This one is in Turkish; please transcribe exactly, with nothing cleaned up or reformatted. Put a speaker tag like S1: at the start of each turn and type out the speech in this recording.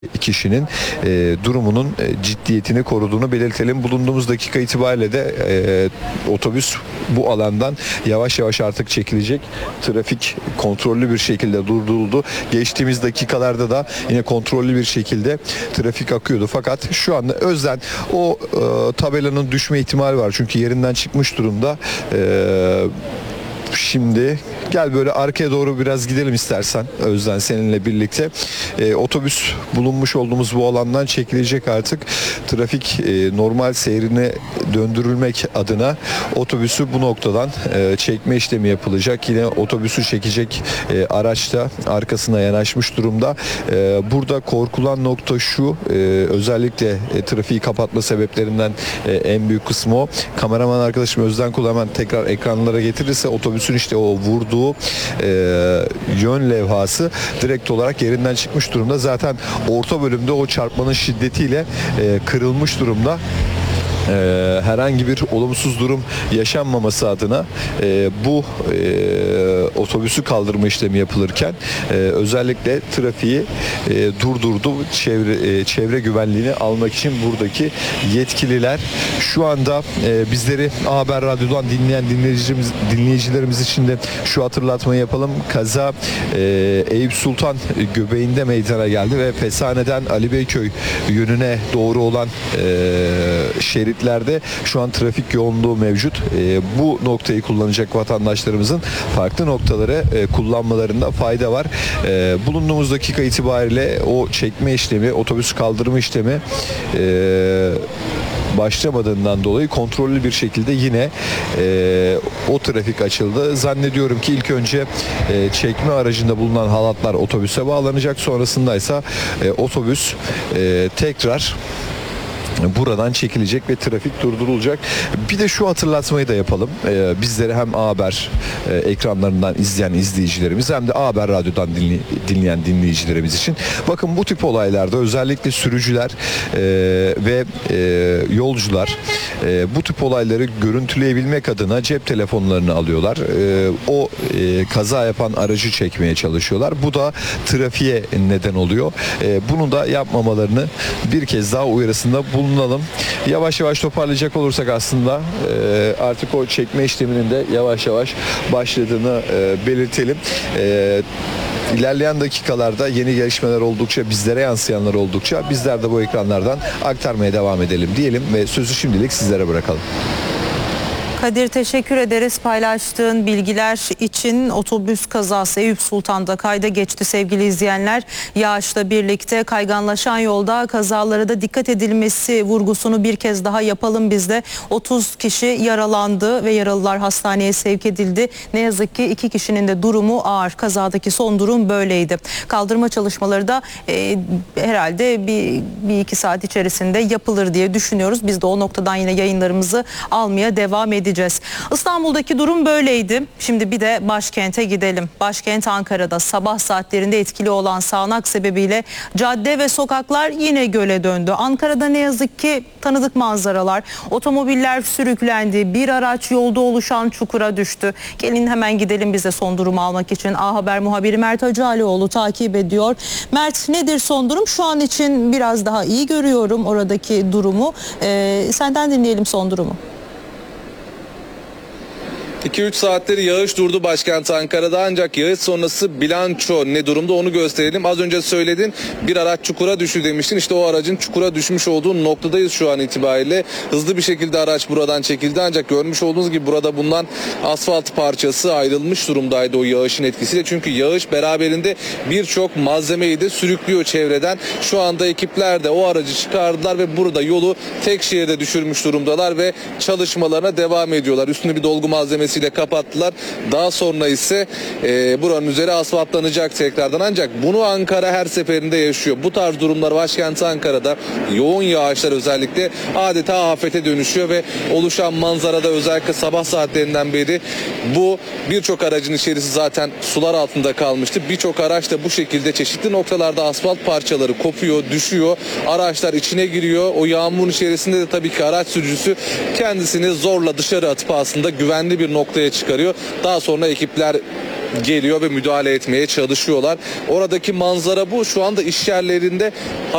S1: kişinin e, durumunun e, ciddiyetini koruduğunu belirtelim. Bulunduğumuz dakika itibariyle de e, otobüs bu alandan yavaş yavaş artık çekilecek. Trafik kontrollü bir şekilde durduruldu. Geçtiğimiz dakikalarda da yine kontrollü bir şekilde trafik akıyordu. Fakat şu anda Özden o e, tabelanın düşme ihtimali var. Çünkü yerinden çıkmış durumda. E, Şimdi gel böyle arkaya doğru biraz gidelim istersen Özden seninle birlikte. E, otobüs bulunmuş olduğumuz bu alandan çekilecek artık. Trafik e, normal seyrine döndürülmek adına otobüsü bu noktadan e, çekme işlemi yapılacak. Yine otobüsü çekecek e, araç da arkasına yanaşmış durumda. E, burada korkulan nokta şu, e, özellikle e, trafiği kapatma sebeplerinden e, en büyük kısmı o. Kameraman arkadaşım Özden Kul hemen tekrar ekranlara getirirse otobüs işte o vurduğu e, yön levhası direkt olarak yerinden çıkmış durumda. Zaten orta bölümde o çarpmanın şiddetiyle e, kırılmış durumda. Ee, herhangi bir olumsuz durum yaşanmaması adına e, bu e, otobüsü kaldırma işlemi yapılırken e, özellikle trafiği e, durdurdu. Çevre, e, çevre güvenliğini almak için buradaki yetkililer şu anda e, bizleri A Haber Radyo'dan dinleyen dinleyicilerimiz, dinleyicilerimiz için de şu hatırlatmayı yapalım. Kaza e, Eyüp Sultan göbeğinde meydana geldi ve Fesane'den Ali Beyköy yönüne doğru olan e, şerit şu an trafik yoğunluğu mevcut. E, bu noktayı kullanacak vatandaşlarımızın farklı noktaları e, kullanmalarında fayda var. E, bulunduğumuz dakika itibariyle o çekme işlemi, otobüs kaldırma işlemi e, başlamadığından dolayı kontrollü bir şekilde yine e, o trafik açıldı. Zannediyorum ki ilk önce e, çekme aracında bulunan halatlar otobüse bağlanacak. Sonrasında ise e, otobüs e, tekrar buradan çekilecek ve trafik durdurulacak. Bir de şu hatırlatmayı da yapalım. Ee, bizleri hem A Haber e, ekranlarından izleyen izleyicilerimiz hem de A Haber Radyo'dan dinley- dinleyen dinleyicilerimiz için. Bakın bu tip olaylarda özellikle sürücüler e, ve e, yolcular e, bu tip olayları görüntüleyebilmek adına cep telefonlarını alıyorlar. E, o e, kaza yapan aracı çekmeye çalışıyorlar. Bu da trafiğe neden oluyor. E, bunu da yapmamalarını bir kez daha uyarısında bulunalım. Yavaş yavaş toparlayacak olursak aslında e, artık o çekme işleminin de yavaş yavaş başladığını e, belirtelim. E, İlerleyen dakikalarda yeni gelişmeler oldukça, bizlere yansıyanlar oldukça bizler de bu ekranlardan aktarmaya devam edelim diyelim ve sözü şimdilik sizlere bırakalım.
S2: Kadir, teşekkür ederiz paylaştığın bilgiler için. Otobüs kazası Eyüp Sultan'da kayda geçti sevgili izleyenler. Yağışla birlikte kayganlaşan yolda kazalara da dikkat edilmesi vurgusunu bir kez daha yapalım biz de. otuz kişi yaralandı ve yaralılar hastaneye sevk edildi. Ne yazık ki iki kişinin de durumu ağır. Kazadaki son durum böyleydi. Kaldırma çalışmaları da e, herhalde bir, bir iki saat içerisinde yapılır diye düşünüyoruz. Biz de o noktadan yine yayınlarımızı almaya devam edeceğiz. İstanbul'daki durum böyleydi. Şimdi bir de başkente gidelim. Başkent Ankara'da sabah saatlerinde etkili olan sağanak sebebiyle cadde ve sokaklar yine göle döndü. Ankara'da ne yazık ki tanıdık manzaralar. Otomobiller sürüklendi. Bir araç yolda oluşan çukura düştü. Gelin hemen gidelim biz de son durumu almak için. A Haber muhabiri Mert Hacıalioğlu takip ediyor. Mert, nedir son durum? Şu an için biraz daha iyi görüyorum oradaki durumu. Ee, senden dinleyelim son durumu.
S3: iki üç saatleri yağış durdu başkent Ankara'da, ancak yağış sonrası bilanço ne durumda onu gösterelim. Az önce söyledin, bir araç çukura düştü demiştin. İşte o aracın çukura düşmüş olduğu noktadayız şu an itibariyle. Hızlı bir şekilde araç buradan çekildi, ancak görmüş olduğunuz gibi burada bulunan asfalt parçası ayrılmış durumdaydı o yağışın etkisiyle. Çünkü yağış beraberinde birçok malzemeyi de sürüklüyor çevreden. Şu anda ekipler de o aracı çıkardılar ve burada yolu tek şeride düşürmüş durumdalar ve çalışmalarına devam ediyorlar. Üstüne bir dolgu malzemesi ile kapattılar. Daha sonra ise e, buranın üzeri asfaltlanacak tekrardan. Ancak bunu Ankara her seferinde yaşıyor. Bu tarz durumlar başkent Ankara'da, yoğun yağışlar özellikle adeta afete dönüşüyor ve oluşan manzarada özellikle sabah saatlerinden beri bu birçok aracın içerisi zaten sular altında kalmıştı. Birçok araç da bu şekilde çeşitli noktalarda asfalt parçaları kopuyor, düşüyor. Araçlar içine giriyor. O yağmurun içerisinde de tabii ki araç sürücüsü kendisini zorla dışarı atıp aslında güvenli bir noktada noktaya çıkarıyor. Daha sonra ekipler geliyor ve müdahale etmeye çalışıyorlar. Oradaki manzara bu. Şu anda iş yerlerinde